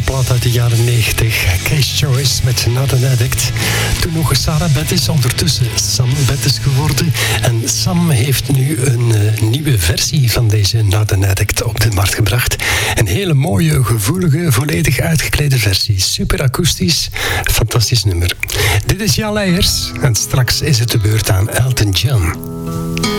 plaat uit de jaren 90. Case Choice met Not an Addict. Toen nog Sarah Bettis, ondertussen Sam Bettis geworden. En Sam heeft nu een nieuwe versie van deze Not an Addict op de markt gebracht. Een hele mooie, gevoelige, volledig uitgeklede versie. Super akoestisch, fantastisch nummer. Dit is Jan Leijers en straks is het de beurt aan Elton John.